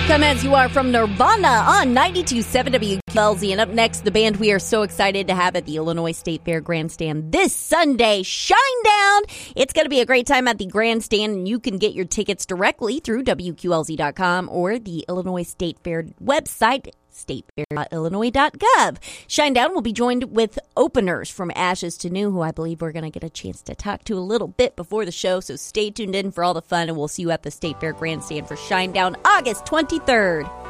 Come As You Are from Nirvana on 92.7 WQLZ. And up next, the band we are so excited to have at the Illinois State Fair Grandstand this Sunday, Shinedown. It's going to be a great time at the Grandstand, and you can get your tickets directly through WQLZ.com or the Illinois State Fair website, statefair.illinois.gov. Shinedown will be joined with openers from Ashes to New, who I believe we're going to get a chance to talk to a little bit before the show, so stay tuned in for all the fun, and we'll see you at the State Fair Grandstand for Shinedown August 23rd.